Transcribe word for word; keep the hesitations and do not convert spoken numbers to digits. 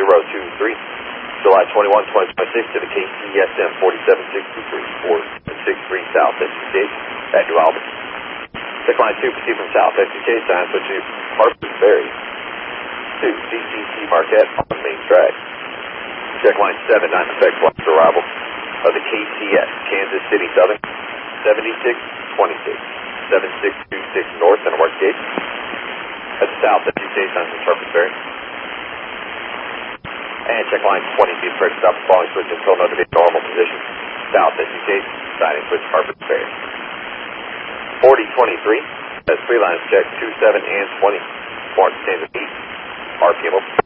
zero two three. July twenty-first, twenty twenty-six to the K C S M forty-seven sixty-three, four sixty-three South S U K at New Albany. Check line two, proceed from South S U K, sign switch to Harpers Ferry. two, C C C Marquette on Main Drag. Check line seven, nine effect flight arrival of the K C S, Kansas City Southern, seventy-six twenty-six, seven six two six North, Center Mark Gate. That's South S U K, sign from Harpers Ferry. And check line twenty, be prepared to stop the following switch until noted in normal position. South S U K, signing switch Harpers Ferry. forty twenty-three, that's three lines check, two, seven, and twenty. Mark, stand to beat. R P M